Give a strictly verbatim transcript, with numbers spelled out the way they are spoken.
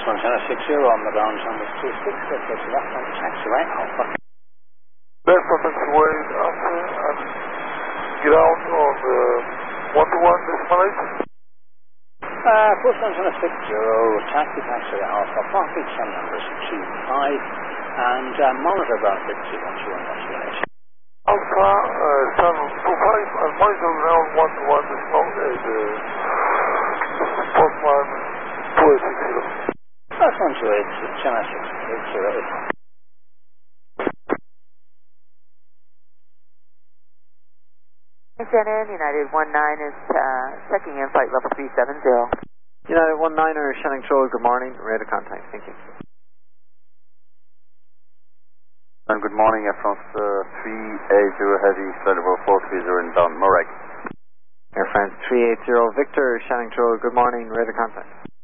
one zero six zero on the ground number two six, let's go to left on the taxiway, Alpha. Left on the taxiway, Alpha, and get out on the one to one destination. Uh, Post one zero six zero, taxi taxiway Alpha, parking some numbers two five, and uh, monitor ground frequency one two one destination. Alpha, uh, sun two five, and monitor ground one to one destination, uh, Postman two eight six zero. That's one two eight, channel six eight zero eight. Shannon, United one nine is uh, checking in flight level three seven zero. United one niner, Shannon Troll, good morning, ready to contact, thank you. And good morning, Air France uh, three eight zero Heavy, flight level four three zero inbound, Morag. Air France three eight zero, Victor, Shannon Troll, good morning, ready to contact.